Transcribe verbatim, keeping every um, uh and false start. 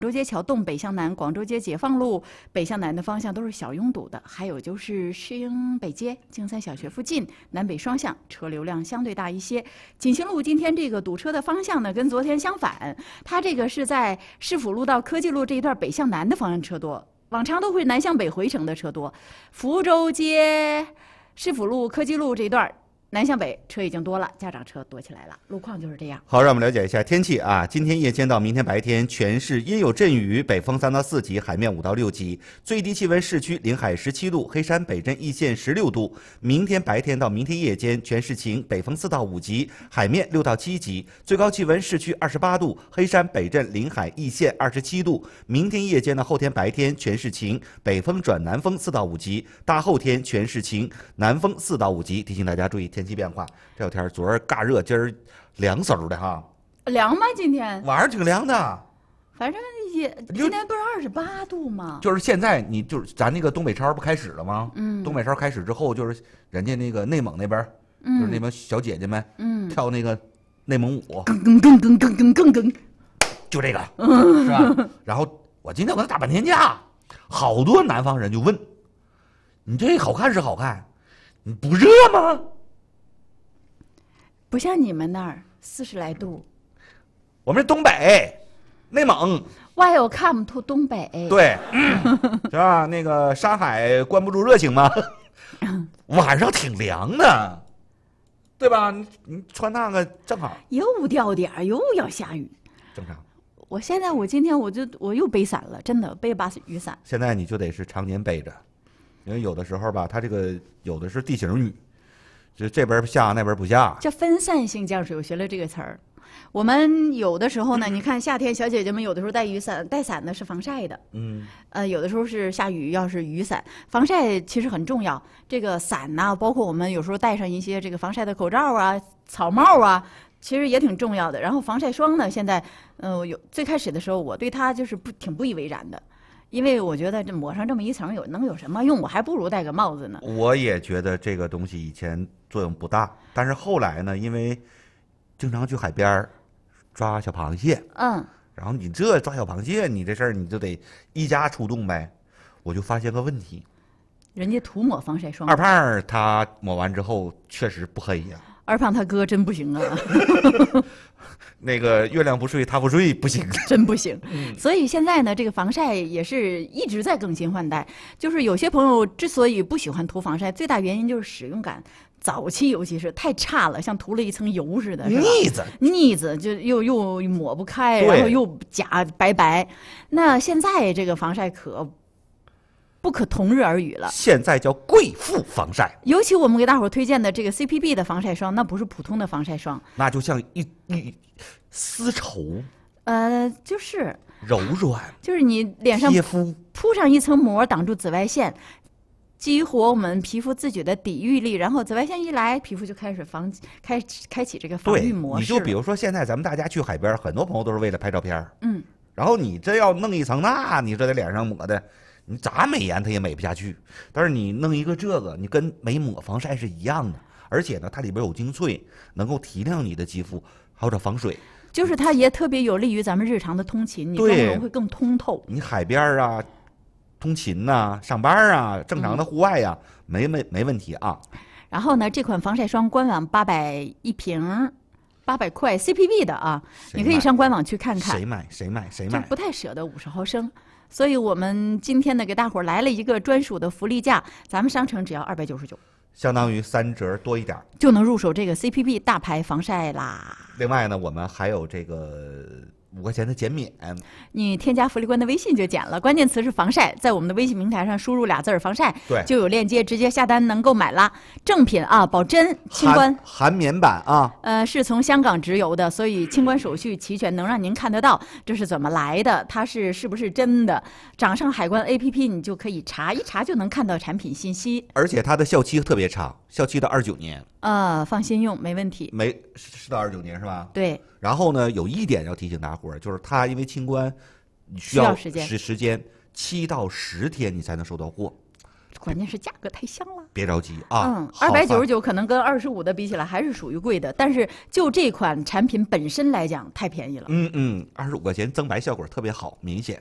广州街桥东北向南，广州街解放路北向南的方向都是小拥堵的，还有就是市营北街京三小学附近南北双向车流量相对大一些。锦行路今天这个堵车的方向呢，跟昨天相反，它这个是在市府路到科技路这一段北向南的方向车多，往常都会南向北回程的车多。福州街市府路科技路这一段南向北车已经多了，家长车多起来了，路况就是这样。 好，让我们了解一下天气啊。今天夜间到明天白天，全市阴有阵雨，北风三到四级，海面五到六级，最低气温市区临海十七度，黑山北镇易县十六度。明天白天到明天夜间，全市晴，北风四到五级，海面六到七级，最高气温市区二十八度，黑山北镇临海易县二十七度。明天夜间到后天白天，全市晴，北风转南风四到五级，大后天全市晴，南风四到五级。提醒大家注意天气变化。这两天昨儿尬热，今儿凉飕的哈。 凉吗？今天晚上挺凉的， 反正也今天不是二十八度吗？ 就是现在你就是咱那个东北超不开始了吗？ 嗯， 东北超开始之后，就是人家那个内蒙那边， 嗯、 就是那帮小姐姐们， 嗯， 跳那个内蒙舞， 更更更更更更更更， 就这个，嗯、是吧？然后我今天我跟他打半天架，好多南方人就问，你这好看是好看，你不热吗？ 不像你们那儿四十来度， 我们是东北、内蒙。 Welcome to 东北。 对，嗯、是吧？那个山海关不住热情吗？晚上挺凉的，对吧？你你穿那个正好。 又掉点儿，又要下雨， 正常。 我现在我今天我就我又背伞了，真的背把雨伞。 现在你就得是常年背着，因为有的时候吧，它这个有的是地形雨。就这边下那边不下， 叫分散性降水。我学了这个词儿。我们有的时候呢，你看夏天小姐姐们有的时候带雨伞，带伞的是防晒的。 嗯， 呃，有的时候是下雨，要是雨伞，防晒其实很重要。这个伞呐、啊，包括我们有时候戴上一些这个防晒的口罩啊、草帽啊，其实也挺重要的。然后防晒霜呢，现在，呃，有最开始的时候，我对它就是不挺不以为然的。因为我觉得这抹上这么一层有能有什么用？我还不如戴个帽子呢。 我也觉得这个东西以前作用不大，但是后来呢，因为经常去海边抓小螃蟹， 嗯， 然后你这抓小螃蟹，你这事儿你就得一家出动呗。我就发现个问题， 人家涂抹防晒霜， 二胖他抹完之后确实不黑呀。 二胖他哥真不行啊。 那个月亮不睡他不睡不行， 真不行。所以现在呢，这个防晒也是一直在更新换代。就是有些朋友之所以不喜欢涂防晒，最大原因就是使用感，早期尤其是太差了，像涂了一层油似的， 腻子腻子就又又抹不开，然后又假白白。那现在这个防晒可不可同日而语了， 现在叫贵妇防晒。 尤其我们给大伙儿推荐的这个 C P B 的防晒霜，那不是普通的防晒霜， 那就像一一丝绸， 呃，就是柔软， 就是你脸上贴肤铺上一层膜，挡住紫外线，激活我们皮肤自己的抵御力，然后紫外线一来，皮肤就开始防开开启这个防御模式。 你就比如说现在咱们大家去海边，很多朋友都是为了拍照片， 嗯， 然后你这要弄一层那，你这在脸上抹的。你咋美颜它也美不下去，但是你弄一个这个，你跟没抹防晒是一样的，而且呢，它里边有精粹，能够提亮你的肌肤，还有这防水， 就是它也特别有利于咱们日常的通勤，你妆容会更通透。 你海边啊，通勤呐、啊，上班啊，正常的户外呀、啊，嗯、没没没问题啊。 然后呢，这款防晒霜官网八百一瓶。八百块 C P B 的啊，你可以上官网去看看。 谁买谁买谁买， 就不太舍得五十毫升，所以我们今天呢给大伙儿来了一个专属的福利价，咱们商城只要二百九十九， 相当于三折多一点， 就能入手这个 C P B 大牌防晒啦。 另外呢，我们还有这个五块钱的减免， 你添加福利官的微信就减了，关键词是防晒，在我们的微信平台上输入俩字儿防晒， 对， 就有链接直接下单能购买啦。正品啊，保真，清关含棉版啊， 呃，是从香港直邮的，所以清关手续齐全，能让您看得到这是怎么来的，它是是不是真的。掌上海关 A P P 你就可以查一查，就能看到产品信息， 而且它的效期特别长，效期到二十九年。 呃，放心用，没问题。 没是到二十九年是吧？ 对。 然后呢，有一点要提醒大伙儿，就是它因为清关需要时间， 时时间七到十天你才能收到货， 关键是价格太香了。 别着急啊， 嗯，二百九十九可能跟二十五的比起来还是属于贵的，但是就这款产品本身来讲太便宜了。 嗯嗯，二十五块钱增白效果特别好，明显。